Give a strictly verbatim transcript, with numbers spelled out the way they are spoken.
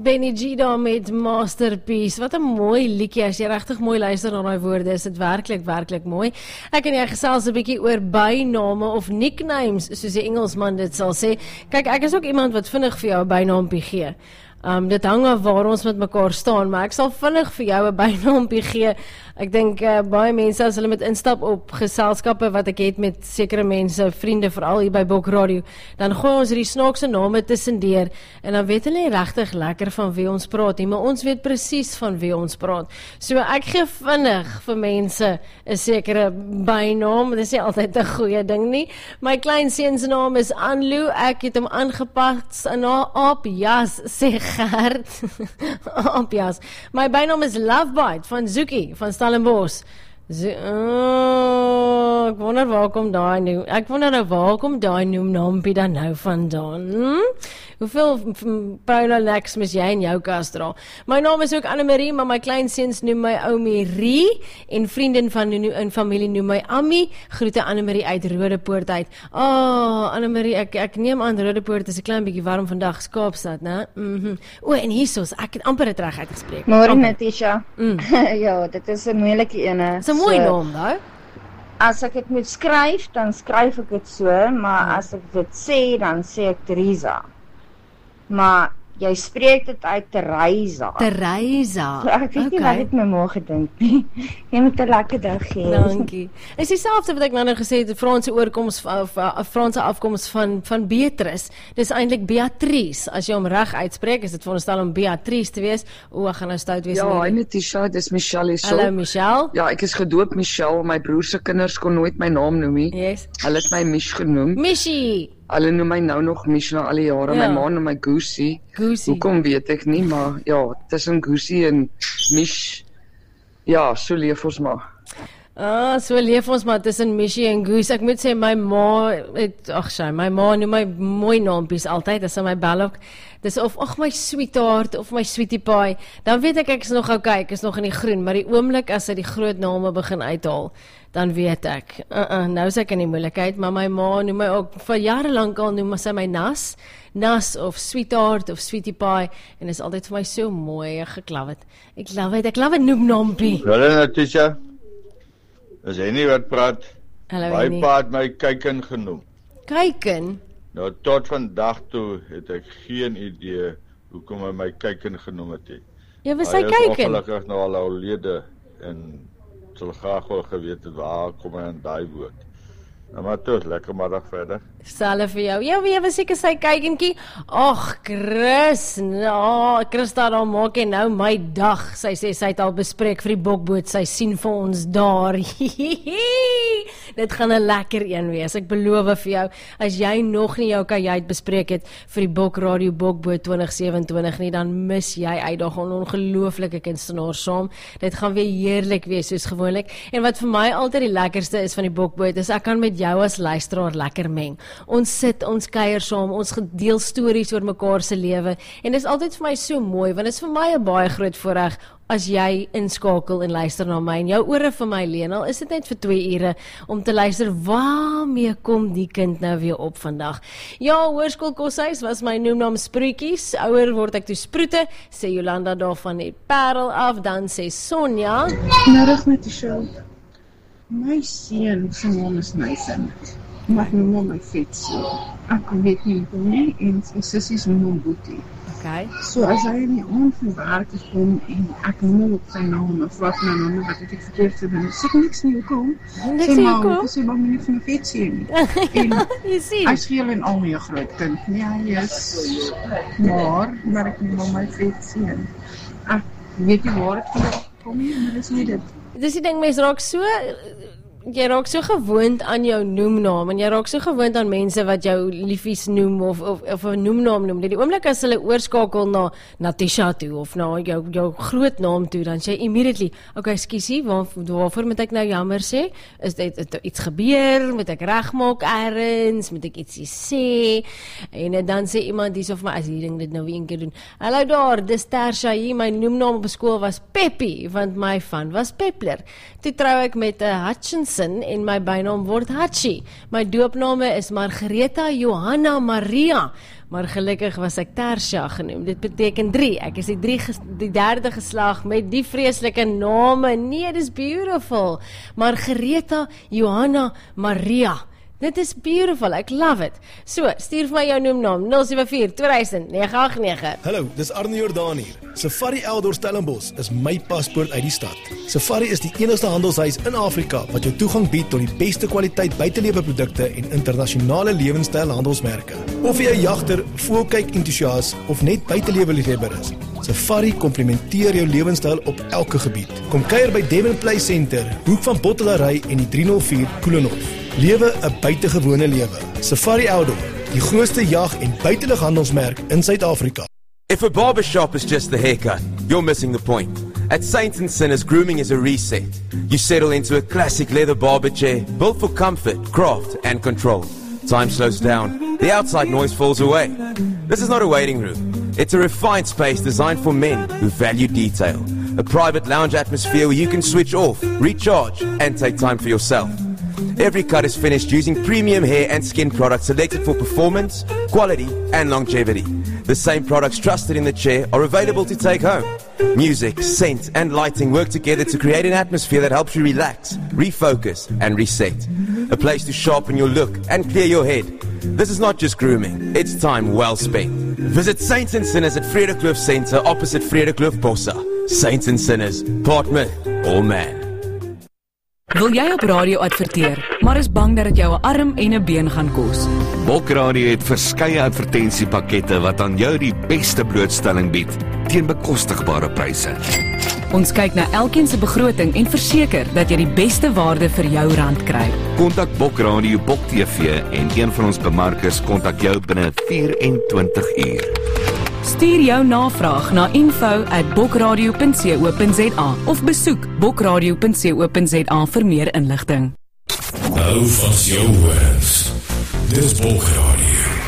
Benny G daar met Masterpiece. Wat 'n mooi liedjie, as jy regtig mooi luister na daai woorde, is dit werklik, werklik mooi. Ek en jy gesels 'n bietjie oor byname of nicknames, soos die Engelsman dit sal sê. Kyk, ek is ook iemand wat vinnig vir jou 'n bynaampie gee. Um, dit hang af waar ons met mekaar staan, maar ek sal vinnig vir jou 'n bynaampie gee. Ek dink uh, baie mense, as hulle met instap op geselskappe wat ek het met sekere mense, vriende, veral hier by Bok Radio, dan gooi ons hierdie snaakse name tussendeur, en dan weet hulle nie regtig lekker van wie ons praat nie, maar ons weet presies van wie ons praat. So ek gee vinnig vir mense 'n sekere bynaam, dit is nie altyd 'n goeie ding nie. My klein seun se naam is Anlu, ek het hom aangepas in haar aapjas, sê Gert. Aapjas. My bynaam is Lovebite van Zuki, van Stellenbosch. Zo oh, ek wonder waar kom daai nou, ek wonder nou waar kom daai noemnaampie dan nou vandaan, hm? Hoeveel Paula Lex mis jy in jou kas dra? My naam is ook Annemarie, maar my kleinseuns noem my Oumi Rie, en vriendin van en familie noem my Ami. Groete Annemarie uit Rodepoort uit. Oh, Annemarie, ek, ek neem aan Rodepoort is 'n klein bietjie warm vandag, Kaapstad, né? Mhm. O, en hiersoos, ek het amper dit reg uitgespreek. Môre Natisha. Mm. Ja, dit is 'n moeilike ene. Dis 'n mooi naam, daai. As ek dit moet skryf, dan skryf ek dit so, maar hmm. as ek dit sê, dan sê ek Teresa. Maar jy spreek dit uit Teresa. Teresa. So, ek weet okay. nie wat ek my môre gedink nie. Jy moet 'n lekker dag hê. Dankie. Is dieselfde wat ek nou nou gesê het, die Franse oorkoms of 'n Franse afkoms van van Beatrice. Dis eintlik Beatrice. As jy hom reg uitspreek, is dit veronderstel om Beatrice te wees. O, ek gaan nou stout wees. Ja, en Natisha, dis Michelle hier so. Hallo Michelle. Ja, ek is gedoop Michelle. My broer se kinders kon nooit my naam noem nie. Yes. Hulle het my Mich genoem. Michie. Hulle noem my nou nog Mich na al die jare. Ja. My ma noem my Goosey. Goosey. Hoekom weet ek nie, maar ja, tussen Goosey en Mich. Ja, so leef ons maar. Ah, so leef ons maar tussen Michie en Goose. Ek moet sê, my ma het, ag sy, my ma noem my mooi naampies altyd, as sy my bel ook. Dis of, ag my sweetheart, of my sweetie pie. Dan weet ek, ek is nog okay, ek is nog in die groen, maar die oomblik as sy die groot name begin uithaal, dan weet ek, uh -uh, nou is ek in die moeilikheid, maar my ma noem my ook, vir jare lank al noem sy my Nas, Nas of Sweetheart of Sweetie Pie, en is altyd vir my so mooi, ek geklaw het. Ek love it, ek love it noemnaampie. Hallo Natisha, is hy nie wat praat? Hallo My Henny. pa het my Kyken genoem. Kyken? Nou tot vandag toe het ek geen idee hoekom hy my Kyken genoem het nie. Ja, was hy Hy is Kyken? ongelukkig nou al oorlede en sal graag wel geweet het waar kom hy aan daai woord. Nou maar toe, lekker middag verder. Selfe vir jou. Ja, wie was seker sy kykenkie? Ag, Chris, nou, Christa, dan maak jy nou my dag. Sy sê sy het al bespreek vir die bokboot, sy sien vir ons daar. Dit gaan 'n lekker een wees, ek beloof vir jou. As jy nog nie jou kajuit bespreek het vir die Bok Radio Bokboot twintig sewentoentig nie, dan mis jy uitdag 'n ongelooflike kunstenaar saam. Dit gaan weer heerlik wees soos gewoonlik. En wat vir my altyd die lekkerste is van die bokboot, is ek kan met jou as luisteraar lekker meng. Ons sit, ons kuier saam, ons deel stories oor mekaar se lewe, en dit is altyd vir my so mooi, want dit is vir my 'n baie groot voorreg as jy inskakel en luister na my, en jou ore vir my leen, al is dit net vir twee ure, om te luister, waarmee kom die kind nou weer op vandag? Ja, Hoërskool Koshuis was my noemnaam Sproetjies, ouer word ek toe Sproete, sê Jolanda daar van die Parel af, dan sê Sonja. Middag met die show. My seun se naam is Nathan. Maar ek noem hom my fiets. Ek weet nie hoe nie, en sy sussie se noem hom Boetie. Okay. So as hy in die aand van werk kom en ek noem hom op sy naam, of wat my naam, wat ek verkeerd te doen, sê ek niks nie, hoekom? Niks Sê nie, maar, hoekom? sê maar, my nie van die fiets nie. En Jy sien. hy is geel en al nie 'n groot kind. Nee, hy is maar, maar ek noem hom my fiets. Ek weet nie waar het vandaan kom nie, maar dis nie dit. Dis die ding, mens raak so, jy raak so gewoond aan jou noemnaam, en jy raak so gewoond aan mense wat jou liefies noem, of, of, of 'n noemnaam noem. Die oomblik as hulle oorskakel na Natisha toe, of na jou, jou groot naam toe, dan sê jy immediately, okay, skiesie, waar, waarvoor moet ek nou jammer sê? Is dit het iets gebeur? Moet ek regmaak ergens? Moet ek ietsie sê? En dan sê iemand hier so vir my, as hierding dit nou weer een keer doen, hallo daar, dis Tersha hier, my noemnaam op skool was Peppy, want my van was Peppler. Toe trou ek met 'n Hutchins Jansen en my bynaam word Hachi. My doopname is Margaretha Johanna Maria, maar gelukkig was ek Tersia genoem. Dit beteken drie. Ek is die, drie, die derde geslag met die vreeslike name. Nee, dis beautiful. Margaretha Johanna Maria. Dit is beautiful, ek love it. So, stuur vir my jou noemnaam, nul sewe vier twee duisend nege agt nege. Hallo, dis Arne Jordaan hier. Safari Eldor Stellenbosch is my paspoort uit die stad. Safari is die enigste handelshuis in Afrika wat jou toegang bied tot die beste kwaliteit buiteleweprodukte en internasionale lewenstyl handelsmerke. Of jy 'n jagter, voelkyk entoesias of net buitelewe-liefhebber is, Safari komplementeer jou lewenstyl op elke gebied. Kom kuier by Devon Place Center, hoek van Bottelary en die drie nul vier Koelenhof. Lewe 'n buitengewone lewe. Safari Outdoor, die grootste jag- en buitelughandelsmerk in Suid-Afrika. If a barbershop is just the haircut, you're missing the point. At Saints and Sinners, grooming is a reset. You settle into a classic leather barber chair, built for comfort, craft, and control. Time slows down, the outside noise falls away. This is not a waiting room. It's a refined space designed for men who value detail. A private lounge atmosphere where you can switch off, recharge, and take time for yourself. Every cut is finished using premium hair and skin products selected for performance, quality, and longevity. The same products trusted in the chair are available to take home. Music, scent, and lighting work together to create an atmosphere that helps you relax, refocus, and reset. A place to sharpen your look and clear your head. This is not just grooming, it's time well spent. Visit Saints and Sinners at Vredekloof Centre opposite Vredekloof Bossa. Saints and Sinners, part myth, all man. Wil jy op radio adverteer, maar is bang dat dit jou 'n arm en 'n been gaan kos? Bokradio het verskeie advertensiepakkette wat aan jou die beste blootstelling bied teen bekostigbare pryse. Ons kyk na elkeen se begroting en verseker dat jy die beste waarde vir jou rand kry. Kontak Bokradio Bok T V en een van ons bemarkers kontak jou binne vyf en twintig uur. Stuur jou navraag na info at bokradio punt co punt za of besoek bokradio punt co punt za vir meer inligting. Hou vas jou horens. Dis Bokradio.